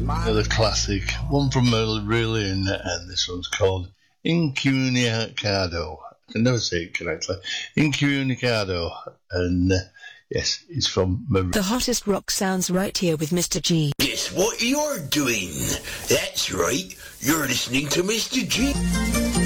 Another classic, one from Marillion, and this one's called Incommunicado. I can never say it correctly. Incommunicado, and yes, it's from Marillion. The hottest rock sounds right here with Mr. G. Guess what you're doing? That's right, you're listening to Mr. G.